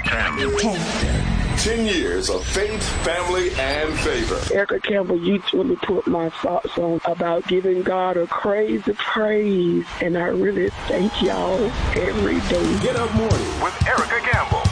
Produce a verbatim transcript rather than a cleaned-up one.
ten. ten. ten years of faith, family, and favor. Erica Campbell, you really put my thoughts on about giving God a crazy praise, and I really thank y'all every day. Get Up Morning with Erica Campbell.